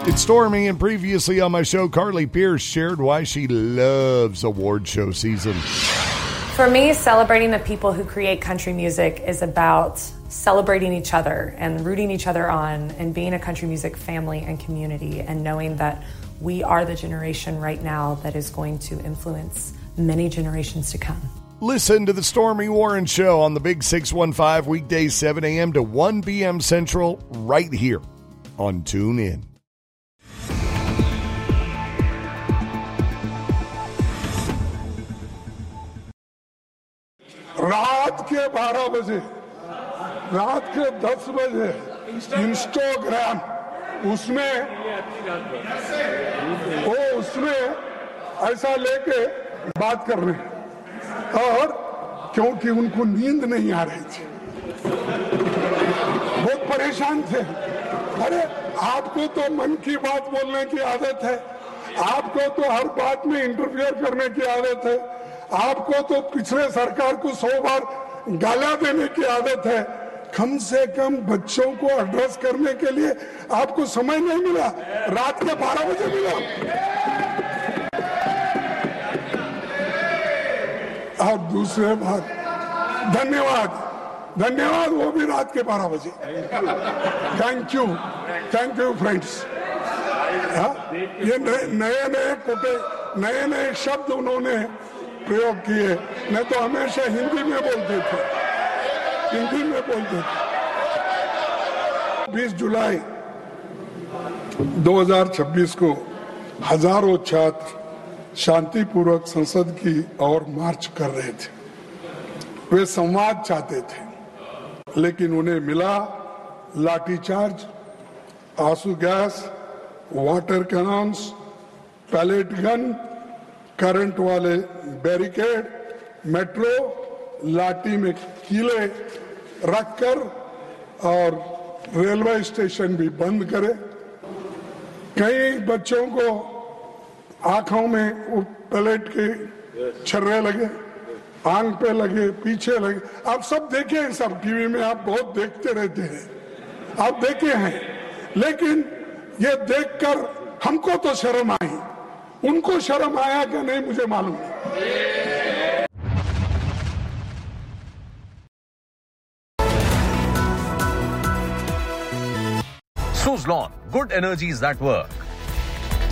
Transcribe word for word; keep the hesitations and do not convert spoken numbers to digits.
It's Stormy, and previously on my show, Carly Pearce shared why she loves award show season. For me, celebrating the people who create country music is about celebrating each other and rooting each other on and being a country music family and community and knowing that we are the generation right now that is going to influence many generations to come. Listen to the Stormy Warren Show on the Big six one five, weekdays seven a.m. to one p.m. Central, right here on TuneIn. रात के बारह बजे, रात के दस बजे Instagram उसमें वो उसमें ऐसा लेके बात कर रहे हैं और क्योंकि उनको नींद नहीं आ रही थी, बहुत परेशान थे। अरे आपको तो मन की बात बोलने की आदत है, आपको तो हर बात में इंटरफियर करने की आदत है, आपको तो पिछले सरकार को सौ बार गालियां देने की आदत है। कम से कम बच्चों को एड्रेस करने के लिए आपको समय नहीं मिला, रात के बारह बजे मिला। और दूसरे बात, धन्यवाद धन्यवाद वो भी रात के बारह बजे। Thank you thank you friends. ये नए नए कोटे नए नए शब्द उन्होंने प्रयोग किए, नहीं तो हमेशा हिंदी में बोलते थे हिंदी में बोलते थे। बीस जुलाई दो हज़ार छब्बीस को हजारों छात्र शांतिपूर्वक संसद की ओर मार्च कर रहे थे। वे संवाद चाहते थे, लेकिन उन्हें मिला लाठीचार्ज, आंसू gas, water cannons, pellet gun, current वाले बैरिकेड, मेट्रो, लाठी में कीले रखकर और रेलवे स्टेशन भी बंद करे। कई बच्चों को आंखों में वो पैलेट के छर्रे लगे, आंख पे लगे, पीछे लगे। आप सब देखे हैं, सब टीवी में आप बहुत देखते रहते हैं, आप देखे हैं। लेकिन ये देखकर हमको तो शर्म आई, उनको शर्म आया कि नहीं मुझे मालूम नहीं। Suzlon, good energies that work.